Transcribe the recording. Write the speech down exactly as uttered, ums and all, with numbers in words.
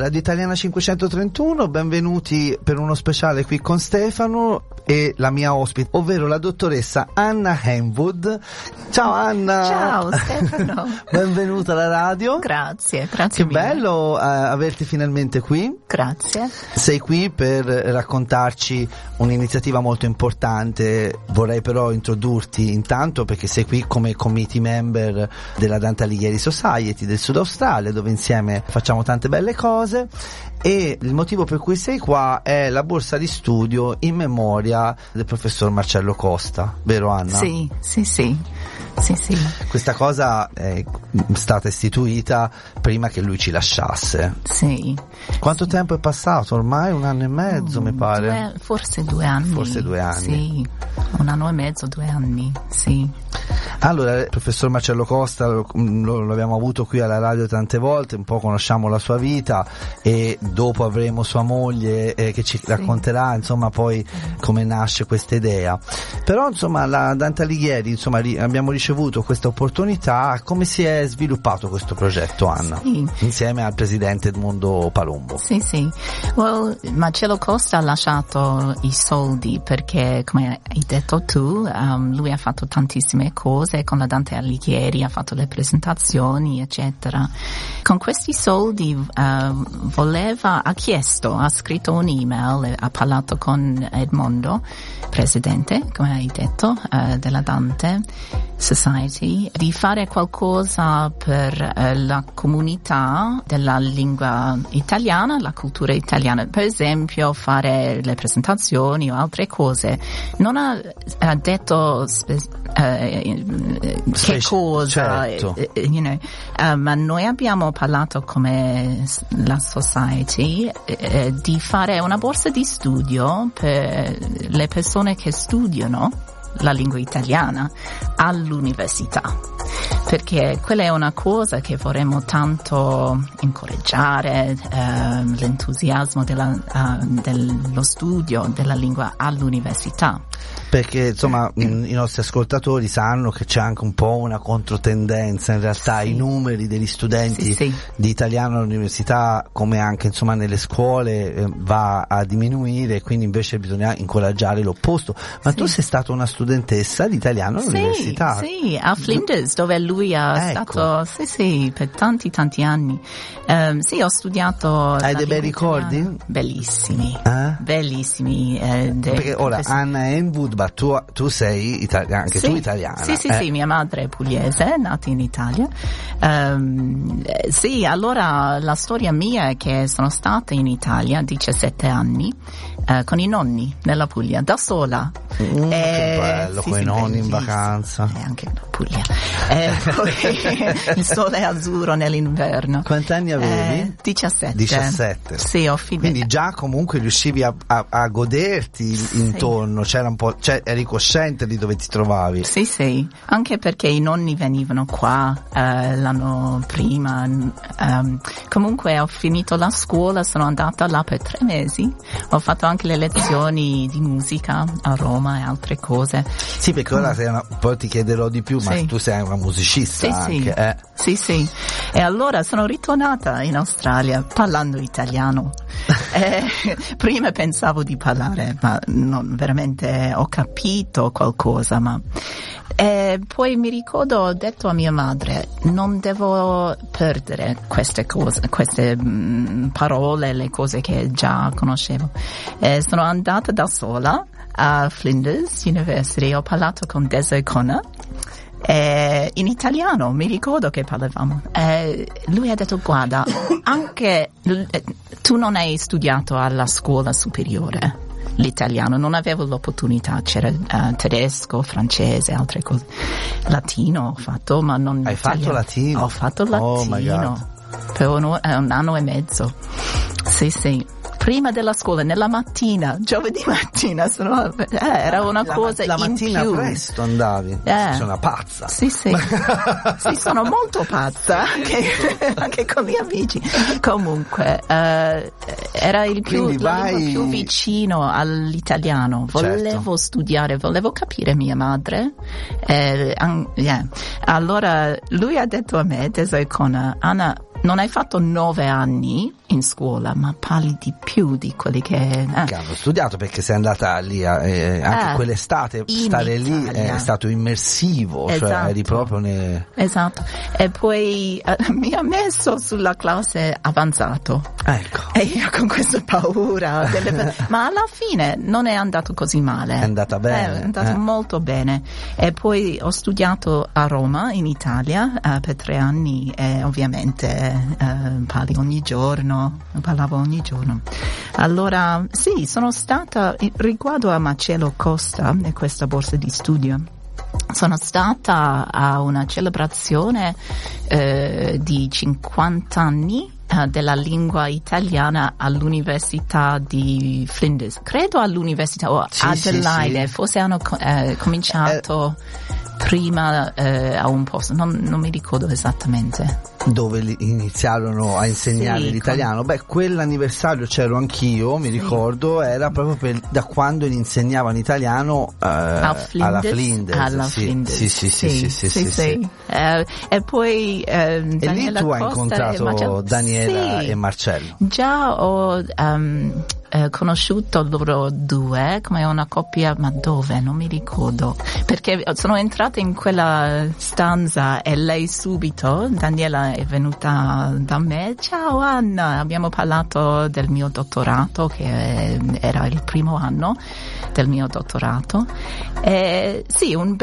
Radio Italiana cinquecentotrentuno, benvenuti per uno speciale qui con Stefano e la mia ospite, ovvero la dottoressa Anna Henwood. Ciao Anna! Ciao Stefano! Benvenuta alla radio. Grazie, grazie Che mille. bello uh, averti finalmente qui. Grazie. Sei qui per raccontarci un'iniziativa molto importante. Vorrei però introdurti intanto perché sei qui come committee member della Dante Alighieri Society del Sud Australia, dove insieme facciamo tante belle cose, e il motivo per cui sei qua è la borsa di studio in memoria del professor Marcello Costa, vero Anna? Sì, sì, sì. Sì, sì. Questa cosa è stata istituita prima che lui ci lasciasse. Sì. Quanto sì. tempo è passato? Ormai un anno e mezzo, mm, mi pare. Due, forse due anni. Forse due anni. Sì, un anno e mezzo, due anni, sì. Allora, il professor Marcello Costa lo, lo, lo abbiamo avuto qui alla radio tante volte, un po' conosciamo la sua vita e dopo avremo sua moglie eh, che ci sì. racconterà insomma poi come nasce questa idea. Però insomma la Dante Alighieri, insomma ri, abbiamo ricevuto questa opportunità. Come si è sviluppato questo progetto, Anna? Sì. Insieme al presidente Edmondo Palumbo. Sì, sì. Well, Marcello Costa ha lasciato i soldi perché, come hai detto tu, um, lui ha fatto tantissime cose con la Dante Alighieri, ha fatto le presentazioni, eccetera. Con questi soldi uh, voleva, ha chiesto, ha scritto un'email, ha parlato con Edmondo, presidente, come hai detto, uh, della Dante Society, di fare qualcosa per uh, la comunità della lingua italiana, la cultura italiana, per esempio fare le presentazioni o altre cose. Non ha, ha detto spe- uh, che cosa, certo. you know, uh, ma noi abbiamo parlato come la Society uh, di fare una borsa di studio per le persone che studiano la lingua italiana all'università, perché quella è una cosa che vorremmo tanto incoraggiare, eh, l'entusiasmo della, uh, dello studio della lingua all'università. Perché insomma i nostri ascoltatori sanno che c'è anche un po' una controtendenza in realtà, sì. I numeri degli studenti sì, sì. di italiano all'università, come anche insomma nelle scuole, eh, va a diminuire, quindi invece bisogna incoraggiare l'opposto. Ma sì. Tu sei stata una studentessa di italiano all'università? Sì, sì, a Flinders, dove lui è ecco. stato sì, sì, per tanti tanti anni. Um, sì, ho studiato. Hai dei bei ricordi? Italiana. Bellissimi, eh? bellissimi. Eh, de, Perché ora questo... Anna Henwood, ma tu, tu sei itali- anche sì. tu italiana. Sì, sì, eh? sì, mia madre è pugliese, nata in Italia. Um, sì, allora la storia mia è che sono stata inItalia diciassette anni uh, con i nonni nella Puglia, da sola. Mm, e, che bello, sì, con sì, i nonni in bellissimo. vacanza. E anche la Puglia. E poi il sole è azzurro nell'inverno. Quanti anni avevi? Eh, diciassette. diciassette. Sì, ho finito. Quindi già comunque riuscivi a, a, a goderti sì. intorno, c'era un po', cioè eri cosciente di dove ti trovavi. Sì, sì, anche perché i nonni venivano qua eh, l'anno prima. Um, comunque ho finito la scuola, sono andata là per tre mesi, ho fatto anche le lezioni di musica a Roma e altre cose. Sì, perché ora sei una, poi ti chiederò di più, ma sì. tu sei una musicista sì, anche, sì. Eh. Sì, sì. E allora sono ritornata in Australia parlando italiano. eh, prima pensavo di parlare, ma non veramente ho capito qualcosa, ma e poi mi ricordo, ho detto a mia madre, non devo perdere queste cose, queste mh, parole, le cose che già conoscevo. E sono andata da sola a Flinders University, ho parlato con Des O'Connor. Eh, in italiano, mi ricordo che parlavamo. Eh, lui ha detto, guarda, anche eh, tu non hai studiato alla scuola superiore l'italiano, non avevo l'opportunità, c'era uh, tedesco, francese, altre cose. Latino ho fatto, ma non Hai italiano. fatto latino? Ho fatto latino oh my God. per un, un anno e mezzo. Sì, sì. Prima della scuola, nella mattina, giovedì mattina, sono, eh, era una la, cosa la in mattina più. presto andavi, eh. sei una pazza. Sì, sì, sì, sono molto pazza, anche, anche con gli amici. Comunque, eh, era il più, la vai... lingua più vicino all'italiano. Volevo certo. studiare, volevo capire mia madre. Eh, um, yeah. Allora, lui ha detto a me, Des O'Connor, Anna, non hai fatto nove anni in scuola, ma parli di più di quelli che... Eh. Che hanno studiato, perché sei andata lì, a, eh, anche eh, quell'estate, stare lì è stato immersivo, esatto. Cioè eri proprio... Ne... Esatto, e poi eh, mi ha messo sulla classe avanzato. Ecco. E io con questa paura, delle... ma alla fine non è andato così male. È andata bene. È andato eh. molto bene. E poi ho studiato a Roma, in Italia, eh, per tre anni e ovviamente eh, parli ogni giorno, parlavo ogni giorno. Allora, sì, sono stata, riguardo a Marcello Costa e questa borsa di studio, sono stata a una celebrazione eh, di cinquanta anni eh, della lingua italiana all'Università di Flinders, credo all'Università o sì, Adelaide, sì, sì. Forse hanno eh, cominciato eh, prima eh, a un posto, non, non mi ricordo esattamente. Dove iniziarono a insegnare sì, l'italiano? Con... Beh, quell'anniversario c'ero anch'io, mi sì. ricordo, era proprio per, da quando insegnavano italiano eh, a Flinders, alla Flinders. Alla sì, Flinders. Sì, sì, sì, sì, sì, sì, sì, sì. Eh, e poi eh, e lì tu hai incontrato e Daniela sì. e Marcello. Già ho um, eh, conosciuto loro due come una coppia, ma dove? Non mi ricordo, perché sono entrata in quella stanza e lei subito, Daniela è venuta da me, ciao Anna, abbiamo parlato del mio dottorato, che era il primo anno del mio dottorato, e sì, un